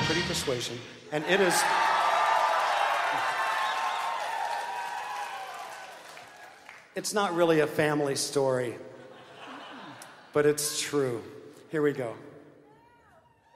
Pretty Persuasion, and it is... It's not really a family story, but it's true. Here we go.